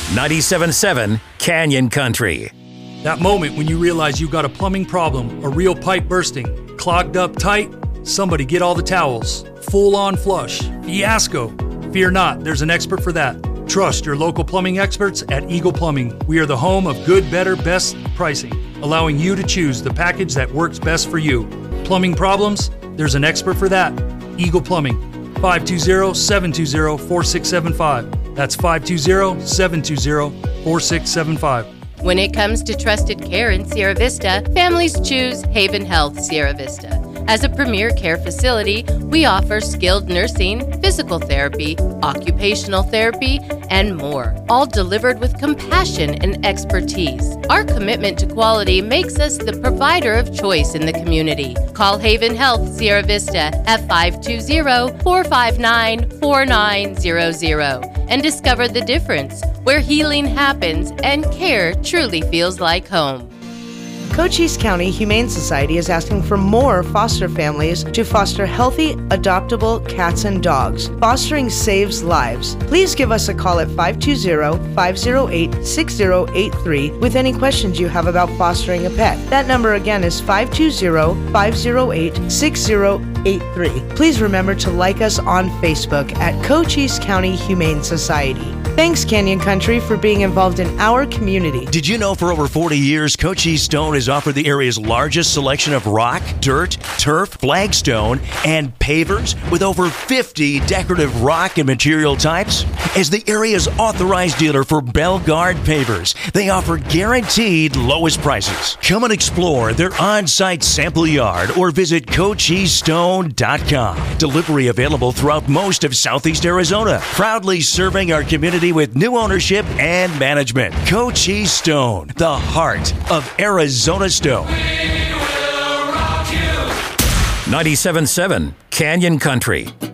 97.7 Canyon Country. That moment when you realize you got a plumbing problem, a real pipe bursting, clogged up tight, somebody get all the towels, full on flush, fiasco. Fear not, there's an expert for that. Trust your local plumbing experts at Eagle Plumbing. We are the home of good, better, best pricing, allowing you to choose the package that works best for you. Plumbing problems? There's an expert for that. Eagle Plumbing. 520-720-4675. That's 520-720-4675. When it comes to trusted care in Sierra Vista, families choose Haven Health Sierra Vista. As a premier care facility, we offer skilled nursing, physical therapy, occupational therapy, and more, all delivered with compassion and expertise. Our commitment to quality makes us the provider of choice in the community. Call Haven Health Sierra Vista at 520-459-4900 and discover the difference, where healing happens and care truly feels like home. Cochise County Humane Society is asking for more foster families to foster healthy, adoptable cats and dogs. Fostering saves lives. Please give us a call at 520-508-6083 with any questions you have about fostering a pet. That number again is 520-508-6083. Please remember to like us on Facebook at Cochise County Humane Society. Thanks, Canyon Country, for being involved in our community. Did you know for over 40 years, Cochise Stone has offered the area's largest selection of rock, dirt, turf, flagstone, and pavers with over 50 decorative rock and material types? As the area's authorized dealer for Bellegarde pavers, they offer guaranteed lowest prices. Come and explore their on-site sample yard or visit CochiseStone.com. Delivery available throughout most of Southeast Arizona, proudly serving our community with new ownership and management. Cochise Stone, the heart of Arizona stone. 97.7 Canyon Country.